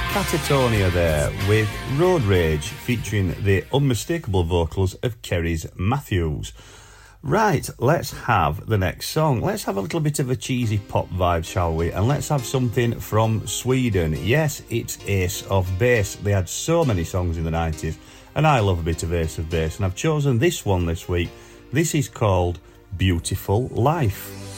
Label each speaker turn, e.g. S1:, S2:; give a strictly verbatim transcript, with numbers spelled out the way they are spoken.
S1: Catatonia there with Road Rage featuring the unmistakable vocals of Kerry's Matthews. Right, let's have the next song. Let's have a little bit of a cheesy pop vibe, shall we? And let's have something from Sweden. Yes, it's Ace of Base. They had so many songs in the nineties, and I love a bit of Ace of Base, and I've chosen this one this week. This is called Beautiful Life.